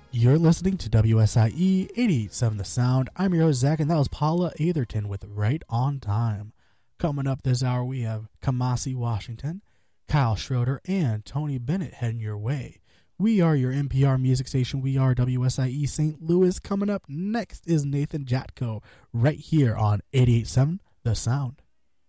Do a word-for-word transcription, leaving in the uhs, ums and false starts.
You're listening to W S I E eighty-eight point seven The Sound. I'm your host, Zach, and that was Paula Atherton with Right on Time. Coming up this hour, we have Kamasi Washington, Kyle Schroeder, and Tony Bennett heading your way. We are your N P R music station. We are W S I E Saint Louis. Coming up next is Nathan Jatko right here on eighty-eight point seven The Sound.